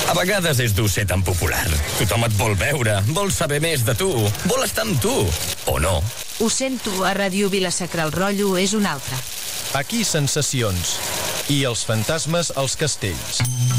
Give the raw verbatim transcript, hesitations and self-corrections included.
A vegades és dur ser tan popular. Tothom et vol veure, vol saber més de tu, vol estar amb tu, o no. Ho sento, a Ràdio Vila-sacra el rotllo és un altre. Aquí sensacions. I els fantasmes als castells.